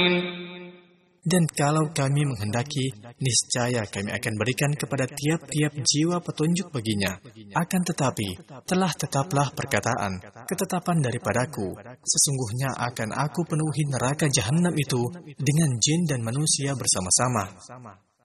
Dan kalau kami menghendaki, niscaya kami akan berikan kepada tiap-tiap jiwa petunjuk baginya. Akan tetapi, tetaplah perkataan, ketetapan daripadaku. Sesungguhnya akan aku penuhi neraka jahanam itu dengan jin dan manusia bersama-sama.